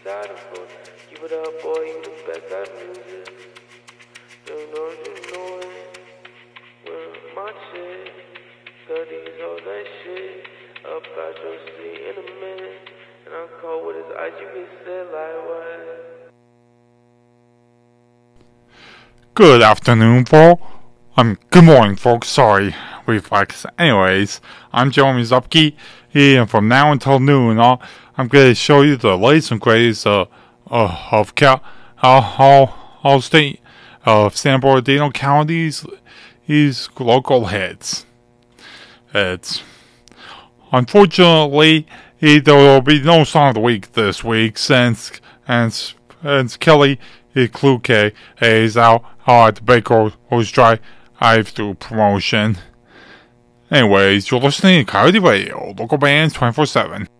xylophone. Keep it up, boy, you the best at music. You know it. We're my shit. Studies all that shit. Up out your seat in a minute. And I'm cold with his eyes, you can say like what? Good afternoon, folks. Good morning, folks. Sorry, reflex. Anyways, I'm Jeremy Zupke, and from now until noon, I'm going to show you the latest and greatest of all state of San Bernardino County's local hits. Unfortunately, there will be no song of the week this week since Kelly Kluke is out at the Baker Hose Drive-Thru promotion. Anyways, you're listening to Coyote Radio, local bands 24/7.